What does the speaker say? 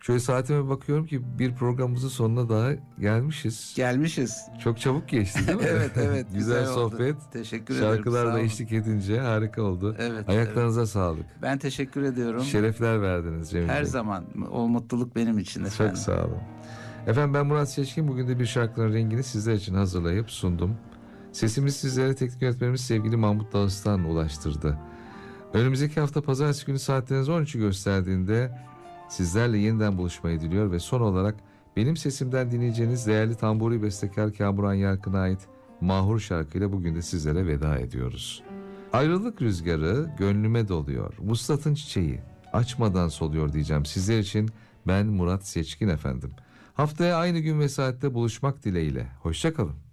Şöyle saatime bakıyorum ki bir programımızın sonuna daha gelmişiz. Gelmişiz. Çok çabuk geçti değil mi? Evet, evet. Güzel Güzel oldu. sohbet. Teşekkür ederim. Şarkılar Sağ da olun. eşlik edince harika oldu. Evet, Ayaklarınıza sağlık. Ben teşekkür ediyorum. Şerefler verdiniz Cemil Her Bey. zaman o mutluluk benim için efendim. Çok sağ olun. Efendim ben Murat Seçkin. Bugün de bir şarkının rengini sizler için hazırlayıp sundum. Sesimizi sizlere teknik yönetmenimiz sevgili Mahmut Dağıstan ulaştırdı. Önümüzdeki hafta pazartesi günü saatleriniz 13'ü gösterdiğinde sizlerle yeniden buluşmayı diliyor ve son olarak benim sesimden dinleyeceğiniz değerli tamburi bestekar Kamuran Yarkın'a ait Mahur şarkıyla bugün de sizlere veda ediyoruz. Ayrılık rüzgarı gönlüme doluyor, vuslatın çiçeği açmadan soluyor diyeceğim sizler için. Ben Murat Seçkin efendim. Haftaya aynı gün ve saatte buluşmak dileğiyle. Hoşça kalın.